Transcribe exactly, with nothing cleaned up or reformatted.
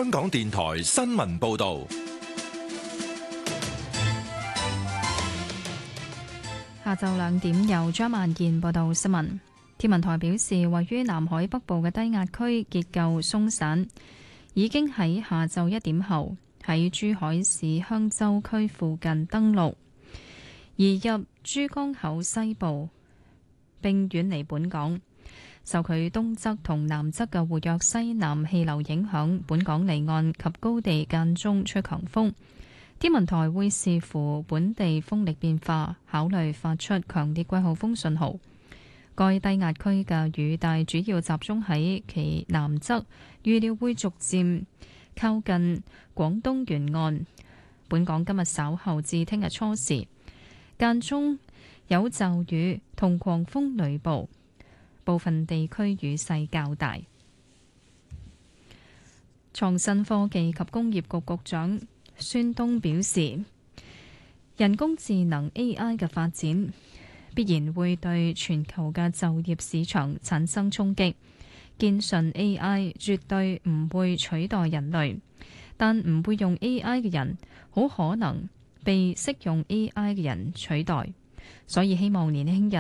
香港電台新聞報道。 下晝兩點由張萬健報道新聞。天文台表示，位於南海北部嘅低壓區結構鬆散，已經喺下晝一點後喺珠海市香洲區附近登陸，移入珠江口西部並遠離本港。受佢東側同南側嘅活躍西南氣流影響，本港離岸及高地間中吹強風。天文台會視乎本地風力變化，考慮發出強烈季候風信號。該低壓區嘅雨帶主要集中喺其南側，預料會逐漸靠近廣東沿岸。本港今日稍後至聽日初時間中有驟雨同狂風雷暴，部分地區雨勢較大。創新科技及工業局局長孫東表示，人工智能 A I 嘅發展必然會對全球嘅就業市場產生衝擊，堅信 A I 絕對唔會取代人類，但唔會用 A I 嘅人好可能被識用 A I 嘅人取代，所以希望年輕人